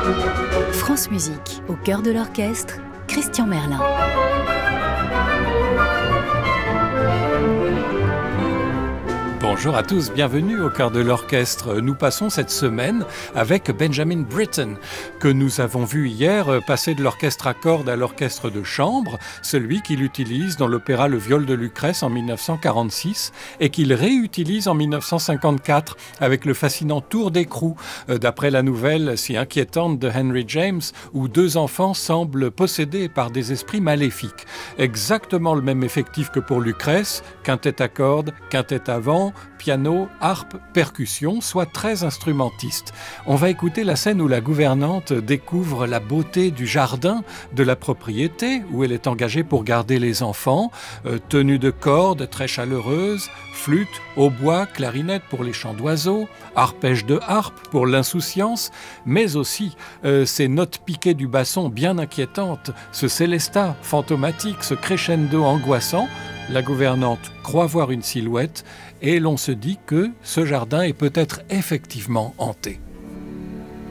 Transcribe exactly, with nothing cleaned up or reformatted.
France Musique, au cœur de l'orchestre, Christian Merlin. Bonjour à tous, bienvenue au cœur de l'orchestre. Nous passons cette semaine avec Benjamin Britten, que nous avons vu hier passer de l'orchestre à cordes à l'orchestre de chambre, celui qu'il utilise dans l'opéra Le Viol de Lucrèce en dix-neuf cent quarante-six et qu'il réutilise en dix-neuf cent cinquante-quatre avec le fascinant Tour d'écrou, d'après la nouvelle si inquiétante de Henry James, où deux enfants semblent possédés par des esprits maléfiques. Exactement le même effectif que pour Lucrèce, quintet à cordes, quintet à vent, piano, harpe, percussion, soit treize instrumentistes. On va écouter la scène où la gouvernante découvre la beauté du jardin de la propriété où elle est engagée pour garder les enfants, euh, tenue de cordes très chaleureuse, flûte, hautbois, clarinette pour les chants d'oiseaux, arpège de harpe pour l'insouciance, mais aussi euh, ces notes piquées du basson bien inquiétantes, ce célestat fantomatique, ce crescendo angoissant. La gouvernante croit voir une silhouette et l'on se dit que ce jardin est peut-être effectivement hanté.